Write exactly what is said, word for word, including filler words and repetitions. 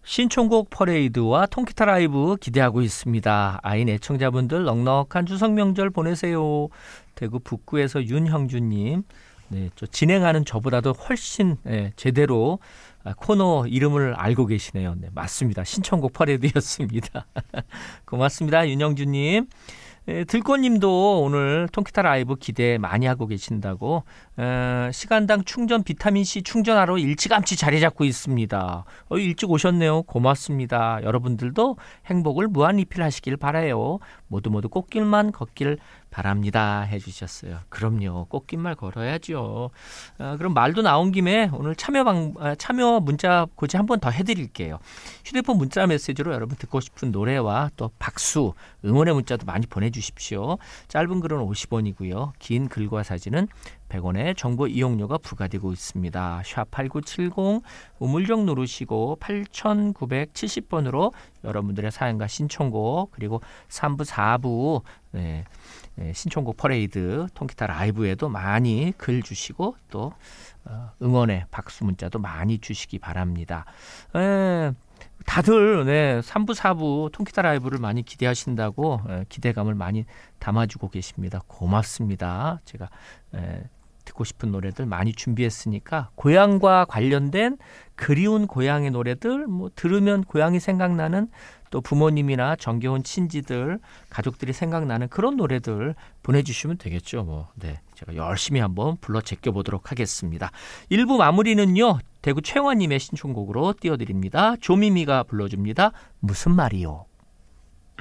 신청곡 퍼레이드와 통기타 라이브 기대하고 있습니다. 아인 애청자분들 넉넉한 추석 명절 보내세요. 대구 북구에서 윤형주님, 네, 저 진행하는 저보다도 훨씬 네, 제대로 코너 이름을 알고 계시네요. 네, 맞습니다. 신청곡 퍼레이드였습니다. 고맙습니다, 윤형주님. 예, 들꽃님도 오늘 통기타 라이브 기대 많이 하고 계신다고. 에, 시간당 충전 비타민C 충전하러 일찌감치 자리 잡고 있습니다. 어, 일찍 오셨네요. 고맙습니다. 여러분들도 행복을 무한 리필하시길 바라요. 모두 모두 꽃길만 걷길 바랍니다 해주셨어요. 그럼요. 꽃길만 걸어야죠. 아, 그럼 말도 나온 김에 오늘 참여 방, 아, 참여 문자 고지 한 번 더 해드릴게요. 휴대폰 문자 메시지로 여러분 듣고 싶은 노래와 또 박수, 응원의 문자도 많이 보내주십시오. 짧은 글은 오십 원이고요. 긴 글과 사진은 백 원의 정보 이용료가 부과되고 있습니다. 샵 팔구칠공 우물정 누르시고 팔구칠공 번으로 여러분들의 사연과 신청곡 그리고 삼 부, 사 부 네, 네, 신청곡 퍼레이드 통기타 라이브에도 많이 글 주시고 또 어, 응원의 박수 문자도 많이 주시기 바랍니다. 에, 다들 네, 삼 부, 사 부 통기타 라이브를 많이 기대하신다고 에, 기대감을 많이 담아주고 계십니다. 고맙습니다. 제가 에, 듣고 싶은 노래들 많이 준비했으니까 고향과 관련된 그리운 고향의 노래들, 뭐 들으면 고향이 생각나는 또 부모님이나 정겨운 친지들, 가족들이 생각나는 그런 노래들 보내주시면 되겠죠. 뭐, 네, 제가 열심히 한번 불러 제껴보도록 하겠습니다. 일 부 마무리는요, 대구 최원님의 신청곡으로 띄워드립니다. 조미미가 불러줍니다. 무슨 말이요?